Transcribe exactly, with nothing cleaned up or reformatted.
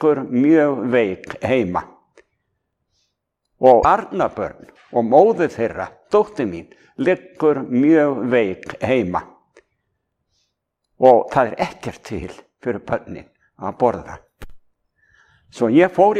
liggur mjög veik heima. Og barnabörn og móðir þeirra, dóttir mín, liggur mjög veik heima. Og það er ekkert til fyrir börnin að borða. Svo ég fór í